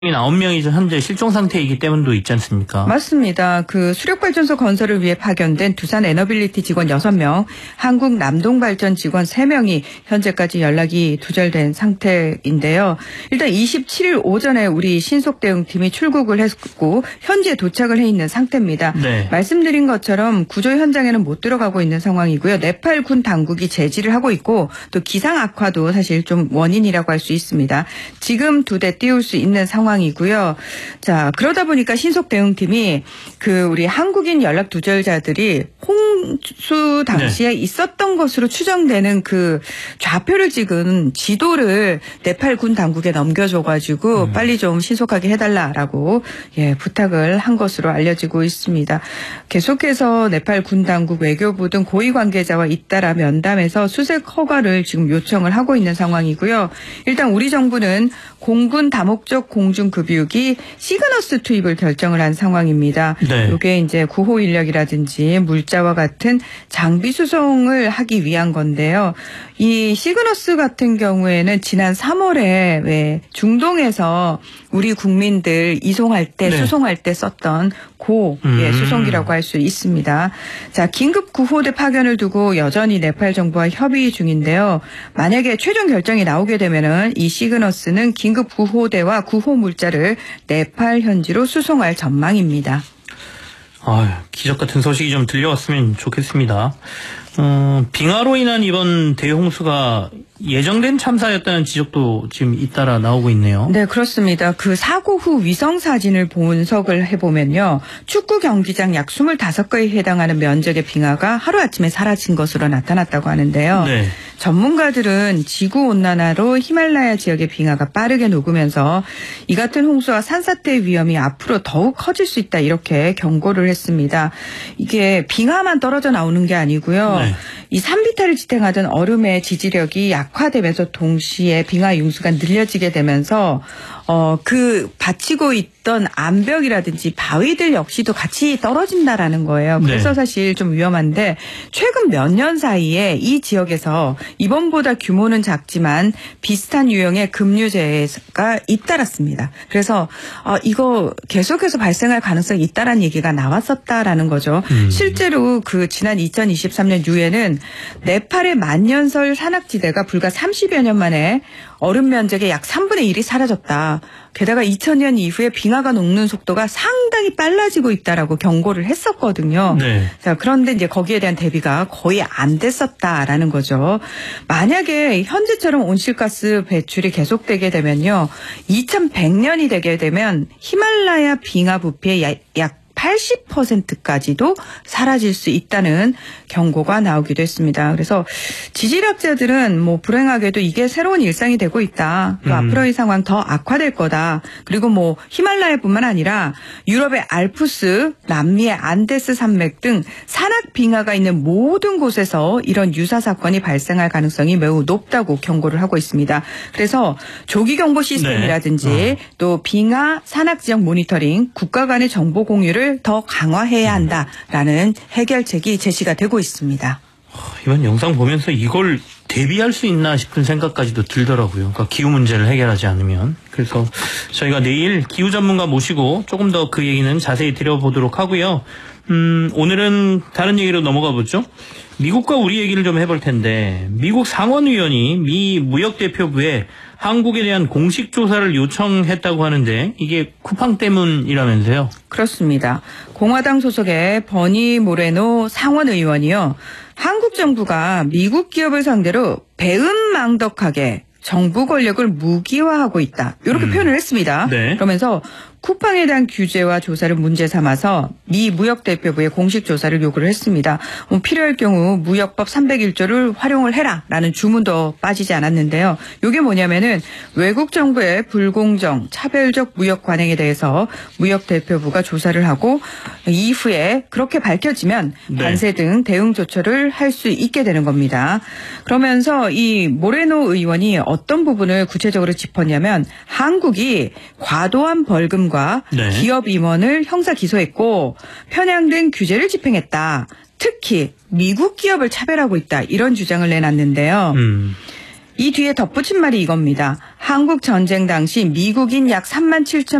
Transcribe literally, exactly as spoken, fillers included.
아홉 명이 현재 실종 상태이기 때문도 있지 않습니까? 맞습니다. 그 수력발전소 건설을 위해 파견된 두산 에너빌리티 직원 여섯 명, 한국 남동발전 직원 세 명이 현재까지 연락이 두절된 상태인데요. 일단 이십칠 일 오전에 우리 신속대응팀이 출국을 했고 현재 도착을 해 있는 상태입니다. 네. 말씀드린 것처럼 구조 현장에는 못 들어가고 있는 상황이고요. 네팔 군 당국이 제지를 하고 있고 또 기상 악화도 사실 좀 원인이라고 할 수 있습니다. 지금 두 대 띄울 수 있는 상황 이고요. 자, 그러다 보니까 신속 대응팀이 그 우리 한국인 연락 두절자들이 홍수 당시에 네. 있었던 것으로 추정되는 그 좌표를 찍은 지도를 네팔 군 당국에 넘겨줘가지고 음. 빨리 좀 신속하게 해달라라고 예, 부탁을 한 것으로 알려지고 있습니다. 계속해서 네팔 군 당국 외교부 등 고위 관계자와 잇따라 면담에서 수색 허가를 지금 요청을 하고 있는 상황이고요. 일단 우리 정부는 공군 다목적 공중급유기 시그너스 투입을 결정을 한 상황입니다. 네. 이게 이제 구호 인력이라든지 물자와 같은 장비 수송을 하기 위한 건데요. 이 시그너스 같은 경우에는 지난 삼월에 왜 중동에서 우리 국민들 이송할 때 네. 수송할 때 썼던 고 음. 예, 수송기라고 할 수 있습니다. 자, 긴급 구호대 파견을 두고 여전히 네팔 정부와 협의 중인데요. 만약에 최종 결정이 나오게 되면은 이 시그너스는 긴급 구호대와 구호 물자를 네팔 현지로 수송할 전망입니다. 아, 기적 같은 소식이 좀 들려왔으면 좋겠습니다. 어, 빙하로 인한 이번 대홍수가 예정된 참사였다는 지적도 지금 잇따라 나오고 있네요. 네, 그렇습니다. 그 사고 후 위성 사진을 분석을 해보면요. 축구 경기장 약 스물다섯 개에 해당하는 면적의 빙하가 하루아침에 사라진 것으로 나타났다고 하는데요. 네. 전문가들은 지구온난화로 히말라야 지역의 빙하가 빠르게 녹으면서 이 같은 홍수와 산사태의 위험이 앞으로 더욱 커질 수 있다 이렇게 경고를 했습니다. 이게 빙하만 떨어져 나오는 게 아니고요. 네. 이 산비탈을 지탱하던 얼음의 지지력이 약화되면서 동시에 빙하 융수가 늘려지게 되면서 어, 그 받치고 있던 암벽이라든지 바위들 역시도 같이 떨어진다라는 거예요. 그래서 네. 사실 좀 위험한데 최근 몇 년 사이에 이 지역에서 이번보다 규모는 작지만 비슷한 유형의 급류재해가 잇따랐습니다. 그래서 어, 이거 계속해서 발생할 가능성이 있다라는 얘기가 나왔었다라는 거죠. 음. 실제로 그 지난 이천이십삼 년 유엔은 네팔의 만년설 산악지대가 불과 삼십여 년 만에 얼음 면적의 약 삼분의 일이 사라졌다. 게다가 이천 년 이후에 빙하가 녹는 속도가 상당히 빨라지고 있다라고 경고를 했었거든요. 네. 자, 그런데 이제 거기에 대한 대비가 거의 안 됐었다라는 거죠. 만약에 현재처럼 온실가스 배출이 계속되게 되면요. 이천백 년이 되게 되면 히말라야 빙하 부피의 약 팔십 퍼센트까지도 사라질 수 있다는 경고가 나오기도 했습니다. 그래서 지질학자들은 뭐 불행하게도 이게 새로운 일상이 되고 있다. 또 음. 앞으로 이 상황 더 악화될 거다. 그리고 뭐 히말라야뿐만 아니라 유럽의 알프스, 남미의 안데스 산맥 등 산악 빙하가 있는 모든 곳에서 이런 유사 사건이 발생할 가능성이 매우 높다고 경고를 하고 있습니다. 그래서 조기 경보 시스템이라든지 네. 어. 또 빙하 산악 지역 모니터링, 국가 간의 정보 공유를 더 강화해야 한다라는 해결책이 제시가 되고 있습니다. 이번 영상 보면서 이걸 대비할 수 있나 싶은 생각까지도 들더라고요. 그러니까 기후 문제를 해결하지 않으면. 그래서 저희가 내일 기후 전문가 모시고 조금 더 그 얘기는 자세히 드려보도록 하고요. 음, 오늘은 다른 얘기로 넘어가 보죠. 미국과 우리 얘기를 좀 해볼 텐데 미국 상원의원이 미 무역대표부에 한국에 대한 공식 조사를 요청했다고 하는데 이게 쿠팡 때문이라면서요? 그렇습니다. 공화당 소속의 버니 모레노 상원의원이요. 한국 정부가 미국 기업을 상대로 배은망덕하게 정부 권력을 무기화하고 있다. 이렇게 음. 표현을 했습니다. 네. 그러면서 쿠팡에 대한 규제와 조사를 문제 삼아서 미 무역대표부에 공식 조사를 요구를 했습니다. 뭐 필요할 경우 무역법 삼백일 조를 활용을 해라라는 주문도 빠지지 않았는데요. 이게 뭐냐면은 외국 정부의 불공정, 차별적 무역 관행에 대해서 무역대표부가 조사를 하고 이후에 그렇게 밝혀지면 네. 관세 등 대응 조처를 할 수 있게 되는 겁니다. 그러면서 이 모레노 의원이 어떤 부분을 구체적으로 짚었냐면 한국이 과도한 벌금 네. 기업 임원을 형사 기소했고 편향된 규제를 집행했다. 특히 미국 기업을 차별하고 있다. 이런 주장을 내놨는데요. 음. 이 뒤에 덧붙인 말이 이겁니다. 한국 전쟁 당시 미국인 약 삼만 칠천